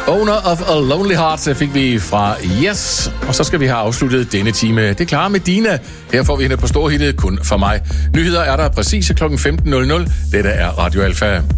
Owner of a Lonely Heart fik vi fra Yes. Og så skal vi have afsluttet denne time. Det klarer med Dina. Her får vi hende på storhittet kun for mig. Nyheder er der præcis kl. 15.00. Dette er Radio Alfa.